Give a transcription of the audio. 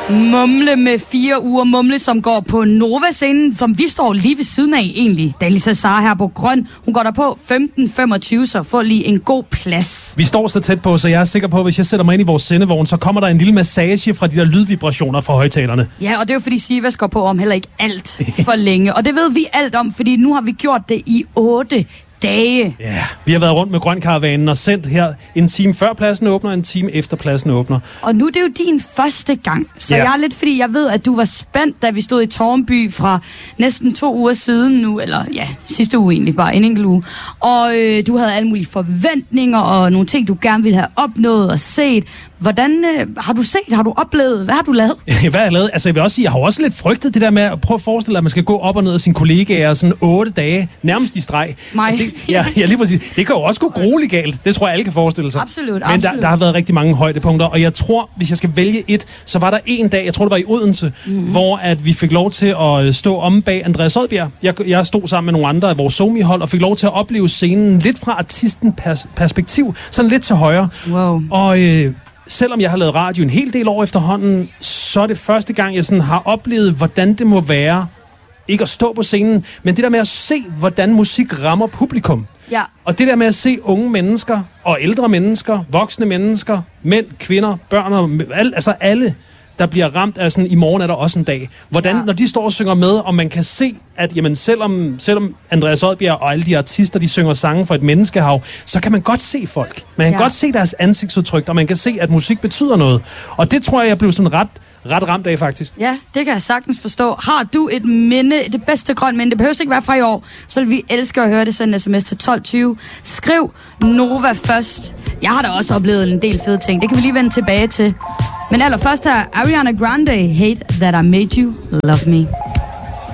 Mumle med 4 uger. Mumle, som går på Nova-scenen, som vi står lige ved siden af egentlig. Dalisa Sara her på Grøn. Hun går der på 15:25, så får lige en god plads. Vi står så tæt på, så jeg er sikker på, at hvis jeg sætter mig ind i vores sendevogn, så kommer der en lille massage fra de der lydvibrationer fra højtalerne. Ja, og det er jo fordi Sivas går på om heller ikke alt for længe. Og det ved vi alt om, fordi nu har vi gjort det i 8 dage. Ja, vi har været rundt med Grønkaravanen og sendt her en time før pladsen åbner, en time efter pladsen åbner. Og nu er det jo din første gang, så jeg er lidt, fordi jeg ved, at du var spændt, da vi stod i Tårnby fra næsten 2 uger siden nu, eller ja, sidste uge egentlig, bare en enkelt uge. Og du havde alle mulige forventninger og nogle ting, du gerne ville have opnået og set. Hvordan har du set? Har du oplevet? Hvad har du lavet? Hvad har jeg lavet? Altså, jeg vil også sige, jeg har også lidt frygtet det der med at prøve at forestille, at man skal gå op og ned af sine kollegaer sådan 8 dage, nærmest i streg. Mig. Altså, ja, lige præcis. Det kan jo også gå grueligt galt. Det tror jeg, alle kan forestille sig. Absolut. Men der har været rigtig mange højdepunkter, og jeg tror, hvis jeg skal vælge et, så var der en dag, jeg tror det var i Odense, hvor at vi fik lov til at stå om bag Andreas Odbjerg. Jeg stod sammen med nogle andre af vores Somi-hold og fik lov til at opleve scenen lidt fra artisten perspektiv, sådan lidt til højre. Wow. Og selvom jeg har lavet radio en hel del år efterhånden, så er det første gang, jeg sådan har oplevet, hvordan det må være, ikke at stå på scenen, men det der med at se, hvordan musik rammer publikum. Ja. Og det der med at se unge mennesker, og ældre mennesker, voksne mennesker, mænd, kvinder, børn, og altså alle, der bliver ramt af sådan, i morgen er der også en dag. Hvordan, når de står og synger med, og man kan se, at jamen, selvom Andreas Odbjerg og alle de artister, de synger sange for et menneskehav, så kan man godt se folk. Man kan godt se deres ansigtsudtryk, og man kan se, at musik betyder noget. Og det tror jeg blev sådan ret ramt af, faktisk. Ja, det kan jeg sagtens forstå. Har du et minde, det bedste grøn minde, det behøver ikke være fra i år, så vil vi elske at høre det, send en sms til 1220. Skriv Nova først. Jeg har da også oplevet en del fede ting. Det kan vi lige vende tilbage til. Men allerførst her, Ariana Grande, Hate That I Made You Love Me.